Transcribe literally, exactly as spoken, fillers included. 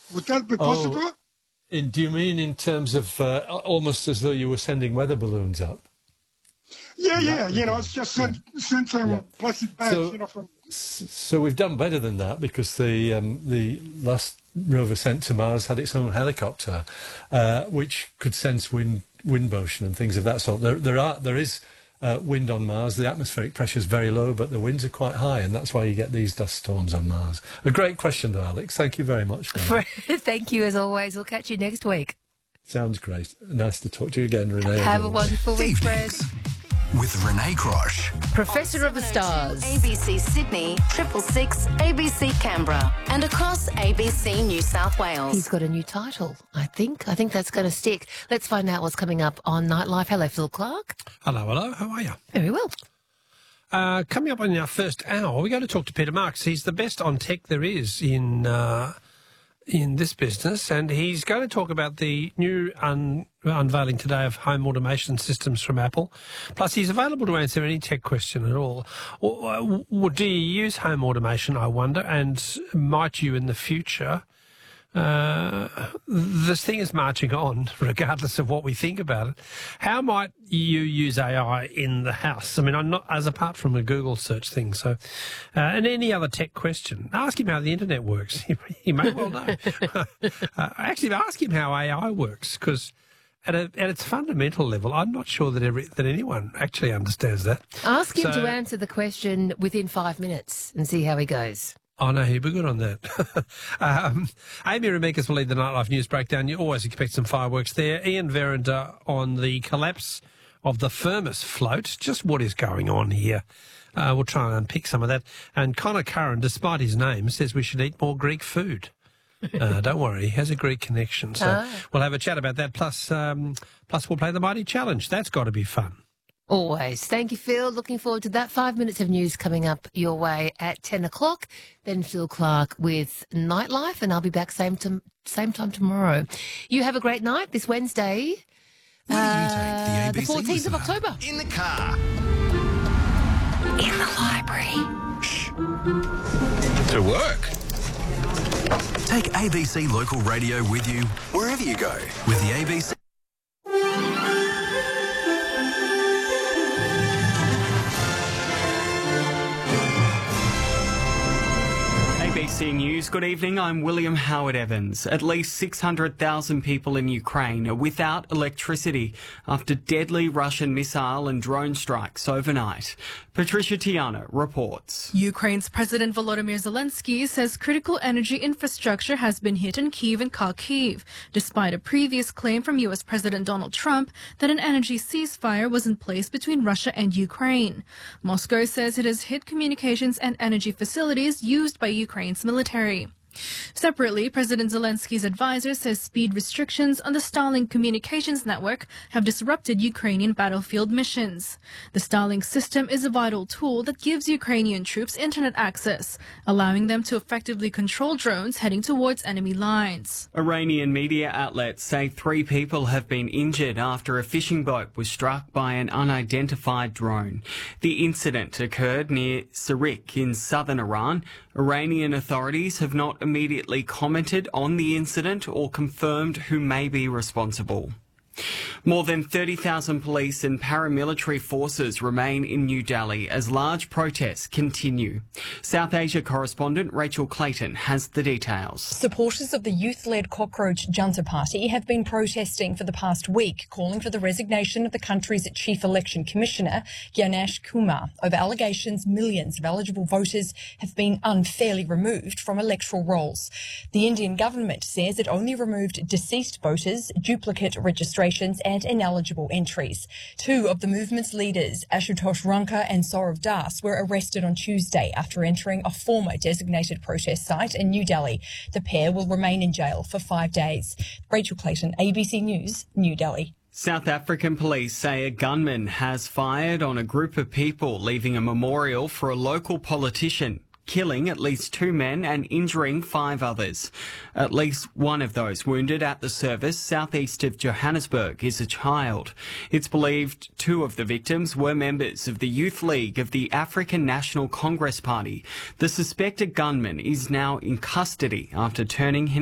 Would that be Oh, possible? in, do you mean in terms of uh, almost as though you were sending weather balloons up? Yeah, In that yeah. You know, regard? it's just Yeah. send, send some Yeah. plastic bags, So, you know, from... so we've done better than that because the um, the last rover sent to Mars had its own helicopter, uh, which could sense wind wind motion and things of that sort. There, there are there is uh, wind on Mars. The atmospheric pressure is very low, but the winds are quite high, and that's why you get these dust storms on Mars. A great question, though, Alex. Thank you very much for that. Thank you, as always. We'll catch you next week. Sounds great. Nice to talk to you again, Renee. Have a wonderful week, Fred. With Renee Crosh. Professor of the Stars. A B C Sydney, Triple Six, A B C Canberra, and across A B C New South Wales. He's got a new title, I think. I think that's going to stick. Let's find out what's coming up on Nightlife. Hello, Phil Clark. Hello, hello. How are you? Very well. Uh, coming up in our first hour, we're going to talk to Peter Marks. He's the best on tech there is in uh, in this business, and he's going to talk about the new un- unveiling today of home automation systems from Apple. Plus, he's available to answer any tech question at all. Or, or do you use home automation, I wonder, and might you in the future? Uh, this thing is marching on, regardless of what we think about it. How might you use A I in the house? I mean, I'm not as apart from a Google search thing. So, uh, and any other tech question, ask him how the internet works. He, he may well know. uh, actually, ask him how A I works, because at, a, at its fundamental level, I'm not sure that every that anyone actually understands that. Ask him So- to answer the question within five minutes and see how he goes. Oh, no, he'd be good on that. um, Amy Remekas will lead the Nightlife News Breakdown. You always expect some fireworks there. Ian Verender on the collapse of the Firmus float. Just what is going on here? Uh, we'll try and unpick some of that. And Connor Curran, despite his name, says we should eat more Greek food. Uh, don't worry, he has a Greek connection. So Ah. we'll have a chat about that. Plus, um, plus we'll play the Mighty Challenge. That's got to be fun. Always. Thank you, Phil. Looking forward to that. Five minutes of news coming up your way at ten o'clock. Then Phil Clark with Nightlife, and I'll be back same to, same time tomorrow. You have a great night this Wednesday, Where do you take uh, the A B the C fourteenth of listener? October. In the car. In the library. Shh. To work. Take A B C Local Radio with you wherever you go with the A B C. A B C News, good evening. I'm William Howard Evans. At least six hundred thousand people in Ukraine are without electricity after deadly Russian missile and drone strikes overnight. Patricia Tiana reports. Ukraine's President Volodymyr Zelensky says critical energy infrastructure has been hit in Kyiv and Kharkiv, despite a previous claim from U S President Donald Trump that an energy ceasefire was in place between Russia and Ukraine. Moscow says it has hit communications and energy facilities used by Ukraine's military. Separately, President Zelensky's advisor says speed restrictions on the Starlink communications network have disrupted Ukrainian battlefield missions. The Starlink system is a vital tool that gives Ukrainian troops internet access, allowing them to effectively control drones heading towards enemy lines. Iranian media outlets say three people have been injured after a fishing boat was struck by an unidentified drone. The incident occurred near Sarik in southern Iran. Iranian authorities have not immediately commented on the incident or confirmed who may be responsible. More than thirty thousand police and paramilitary forces remain in New Delhi as large protests continue. South Asia correspondent Rachel Clayton has the details. Supporters of the youth-led Cockroach Junta Party have been protesting for the past week, calling for the resignation of the country's Chief Election Commissioner, Gyanesh Kumar, over allegations millions of eligible voters have been unfairly removed from electoral rolls. The Indian government says it only removed deceased voters, duplicate registrations and ineligible entries. Two of the movement's leaders, Ashutosh Ranka and Saurav Das, were arrested on Tuesday after entering a former designated protest site in New Delhi. The pair will remain in jail for five days. Rachel Clayton, A B C News, New Delhi. South African police say a gunman has fired on a group of people leaving a memorial for a local politician, killing at least two men and injuring five others. At least one of those wounded at the service southeast of Johannesburg is a child. It's believed two of the victims were members of the Youth League of the African National Congress Party. The suspected gunman is now in custody after turning himself